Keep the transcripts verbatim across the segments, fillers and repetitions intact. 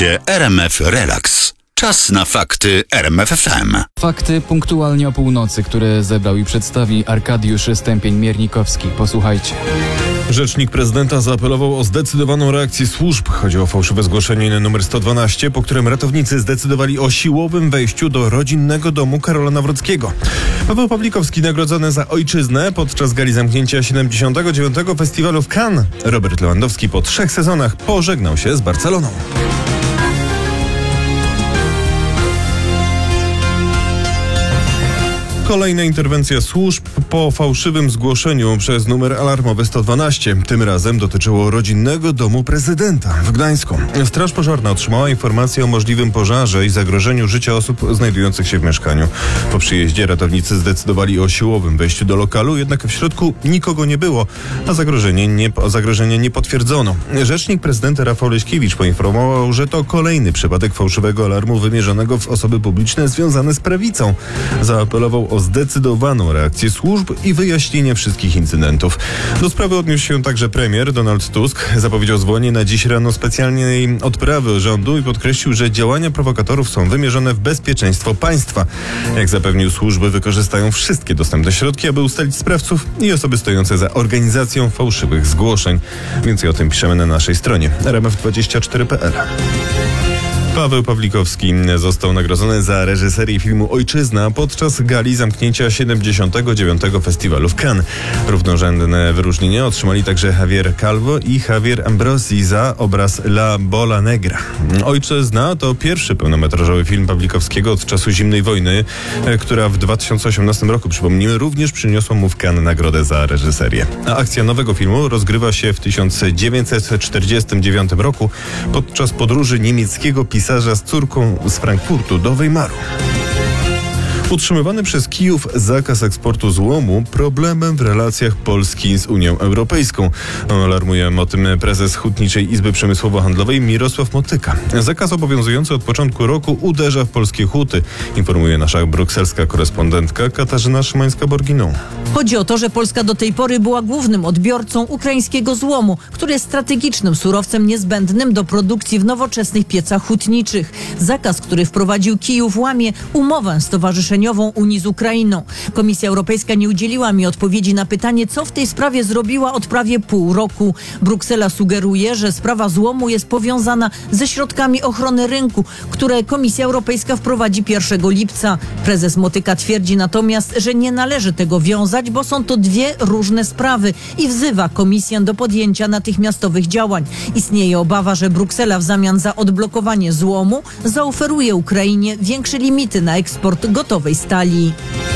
Słuchacie R M F Relax. Czas na fakty R M F F M. Fakty punktualnie o północy, które zebrał i przedstawi Arkadiusz Stępień-Miernikowski. Posłuchajcie. Rzecznik prezydenta zaapelował o zdecydowaną reakcję służb. Chodzi o fałszywe zgłoszenie numer sto dwanaście, po którym ratownicy zdecydowali o siłowym wejściu do rodzinnego domu Karola Nawrockiego. Paweł Pawlikowski nagrodzony za ojczyznę podczas gali zamknięcia siedemdziesiątego dziewiątego Festiwalu w Cannes. Robert Lewandowski po trzech sezonach pożegnał się z Barceloną. Kolejna interwencja służb po fałszywym zgłoszeniu przez numer alarmowy sto dwanaście. Tym razem dotyczyło rodzinnego domu prezydenta w Gdańsku. Straż Pożarna otrzymała informację o możliwym pożarze i zagrożeniu życia osób znajdujących się w mieszkaniu. Po przyjeździe ratownicy zdecydowali o siłowym wejściu do lokalu, jednak w środku nikogo nie było, a zagrożenie nie, zagrożenie nie potwierdzono. Rzecznik prezydenta Rafał Leśkiewicz poinformował, że to kolejny przypadek fałszywego alarmu wymierzonego w osoby publiczne związane z prawicą. Zaapelował o zdecydowaną reakcję służb i wyjaśnienie wszystkich incydentów. Do sprawy odniósł się także premier Donald Tusk. Zapowiedział zwołanie na dziś rano specjalnej odprawy rządu i podkreślił, że działania prowokatorów są wymierzone w bezpieczeństwo państwa. Jak zapewnił, służby wykorzystają wszystkie dostępne środki, aby ustalić sprawców i osoby stojące za organizacją fałszywych zgłoszeń. Więcej o tym piszemy na naszej stronie R M F dwadzieścia cztery kropka p l. Paweł Pawlikowski został nagrodzony za reżyserię filmu Ojczyzna podczas gali zamknięcia siedemdziesiątego dziewiątego Festiwalu w Cannes. Równorzędne wyróżnienia otrzymali także Javier Calvo i Javier Ambrosi za obraz La Bola Negra. Ojczyzna to pierwszy pełnometrażowy film Pawlikowskiego od czasu zimnej wojny, która w dwa tysiące osiemnastym roku, przypomnijmy, również przyniosła mu w Cannes nagrodę za reżyserię. A akcja nowego filmu rozgrywa się w tysiąc dziewięćset czterdziestym dziewiątym roku podczas podróży niemieckiego pisarza pisarza z córką z Frankfurtu do Weimaru. Utrzymywany przez Kijów zakaz eksportu złomu problemem w relacjach Polski z Unią Europejską. Alarmuje o tym prezes Hutniczej Izby Przemysłowo-Handlowej Mirosław Motyka. Zakaz obowiązujący od początku roku uderza w polskie huty, informuje nasza brukselska korespondentka Katarzyna Szymańska-Borginą. Chodzi o to, że Polska do tej pory była głównym odbiorcą ukraińskiego złomu, który jest strategicznym surowcem niezbędnym do produkcji w nowoczesnych piecach hutniczych. Zakaz, który wprowadził Kijów, łamie umowę stowarzyszeniową Unii z Ukrainą. Komisja Europejska nie udzieliła mi odpowiedzi na pytanie, co w tej sprawie zrobiła od prawie pół roku. Bruksela sugeruje, że sprawa złomu jest powiązana ze środkami ochrony rynku, które Komisja Europejska wprowadzi pierwszego lipca. Prezes Motyka twierdzi natomiast, że nie należy tego wiązać, bo są to dwie różne sprawy i wzywa Komisję do podjęcia natychmiastowych działań. Istnieje obawa, że Bruksela w zamian za odblokowanie złomu zaoferuje Ukrainie większe limity na eksport gotowej stali.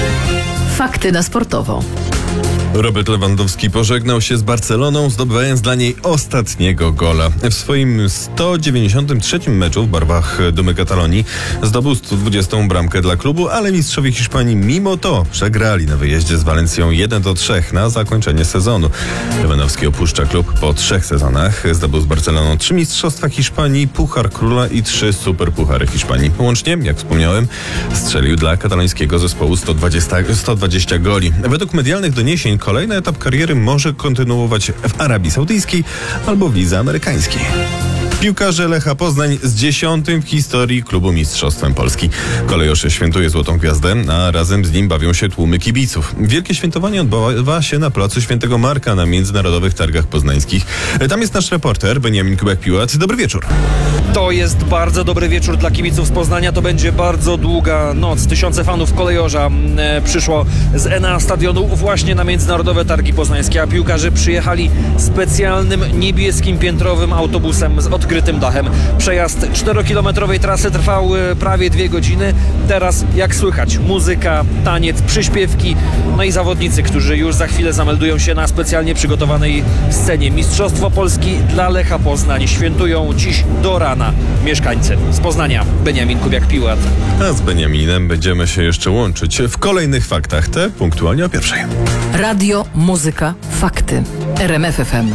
Fakty na sportowo. Robert Lewandowski pożegnał się z Barceloną, zdobywając dla niej ostatniego gola. W swoim sto dziewięćdziesiątym trzecim meczu w barwach Dumy Katalonii zdobył sto dwudziestą bramkę dla klubu, ale mistrzowie Hiszpanii mimo to przegrali na wyjeździe z Walencją jeden do trzech na zakończenie sezonu. Lewandowski opuszcza klub po trzech sezonach. Zdobył z Barceloną trzy mistrzostwa Hiszpanii, Puchar Króla i trzy superpuchary Hiszpanii. Łącznie, jak wspomniałem, strzelił dla katalońskiego zespołu sto dwadzieścia, sto dwadzieścia goli. Według medialnych doniesień kolejny etap kariery może kontynuować w Arabii Saudyjskiej albo w lidze amerykańskiej. Piłkarze Lecha Poznań z dziesiątym w historii klubu mistrzostwem Polski. Kolejorze świętuje Złotą Gwiazdę, a razem z nim bawią się tłumy kibiców. Wielkie świętowanie odbywa się na placu Świętego Marka na Międzynarodowych Targach Poznańskich. Tam jest nasz reporter Beniamin Kubek-Piłat. Dobry wieczór. To jest bardzo dobry wieczór dla kibiców z Poznania. To będzie bardzo długa noc. Tysiące fanów kolejorza e, przyszło z N A stadionu właśnie na Międzynarodowe Targi Poznańskie, a piłkarze przyjechali specjalnym niebieskim piętrowym autobusem z odkrytym dachem. Przejazd czterokilometrowej trasy trwał prawie dwie godziny. Teraz, jak słychać, muzyka, taniec, przyśpiewki, no i zawodnicy, którzy już za chwilę zameldują się na specjalnie przygotowanej scenie. Mistrzostwo Polski dla Lecha Poznań świętują dziś do rana mieszkańcy z Poznania. Beniamin Kubiak-Piłat. A z Beniaminem będziemy się jeszcze łączyć w kolejnych faktach, te punktualnie o pierwszej. Radio, muzyka, fakty. R M F F M.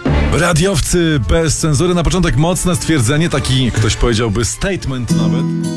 Radiowcy bez cenzury. Na początek mocne stwierdzenie, taki ktoś powiedziałby statement nawet.